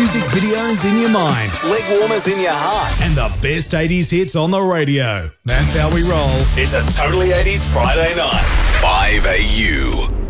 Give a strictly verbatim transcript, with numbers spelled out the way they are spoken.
Music videos in your mind, leg warmers in your heart, and the best eighties hits on the radio. That's how we roll. It's a Totally eighties Friday night. five A U.